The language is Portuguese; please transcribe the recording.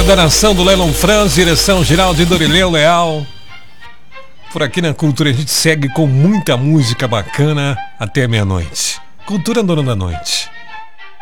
Coordenação do Lennon Franz, direção geral de Dorileu Leal. Por aqui na Cultura a gente segue com muita música bacana até meia-noite. Cultura Dono da Noite.